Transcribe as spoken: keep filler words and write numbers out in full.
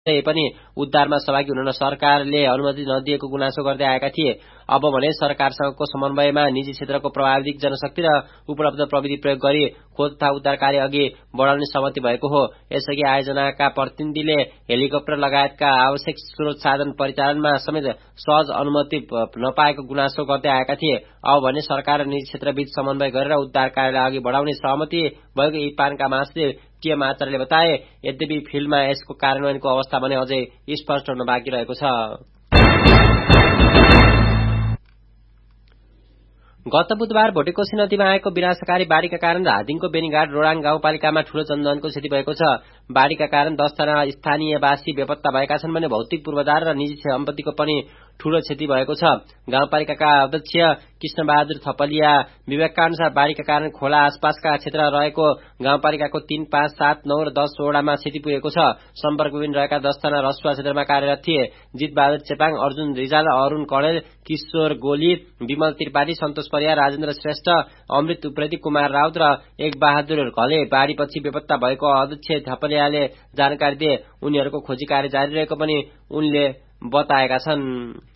पनि उद्धारमा सहभागी हुन सरकारले अनुमति नदिएको गुनासो गर्दै आएका थिए। अब भने सरकारसँगको समन्वयमा निजी क्षेत्रको प्रभावित जनशक्ति र उपलब्ध प्रविधि प्रयोग गरी खोज तथा उद्धार कार्य अघि बढाउने सहमति भएको हो। यसअघि आयोजनाका प्रतिनिधिले हेलिकप्टर लगायतका आवश्यक स्रोत साधन परिचालनमा समेत सहज अनुमति नपाएको गुनासो गर्दै आएका थिए। अब भने सरकार र निजी क्षेत्रबीच समन्वय गरेर उद्धार कार्यलाई अघि बढाउने सहमति भएको इपानका महासचिव टीएम आचार्यले बताए। यद्यपि फिल्डमा यसको कार्यान्वयनको अवस्था भने अझै स्पष्ट हुन बाँकी रहेको छ। गत बुधबार भोटेकोशी नदीमा आएको विनाशकारी बाढीका कारण धादिङको बेनीघाट रोडाङ गाउँपालिकामा ठूलो जनधनको क्षति भएको छ। बाढीका कारण दसजना स्थानीयवासी बेपत्ता भएका छन् भने भौतिक पूर्वाधार र निजी सम्पत्तिको पनि ठूलो क्षति भएको छ। गाउँपालिकाका अध्यक्ष कृष्णबहादुर थपलिया विवेकका अनुसार बाढीका कारण खोला आसपासका क्षेत्र रहेको गाउँपालिकाको तीन पाँच सात नौ र दस वडामा क्षति पुगेको छ। सम्पर्कविहीन रहेका दसजना रसुवा क्षेत्रमा कार्यरत थिए। जितबहादुर चेपाङ, अर्जुन रिजाल, अरूण कणेल, किशोर गोली, विमल त्रिपाठी, सन्तोष परियार, राजेन्द्र श्रेष्ठ, अमृत उप्रेती, कुमार राउत र एक बहादुर घले बाढीपछि बेपत्ता भएको अध्यक्ष थपलियाले जानकारी दिए। उनीहरूको खोजी कार्य जारी रहेको पनि उनले बताएका छन्।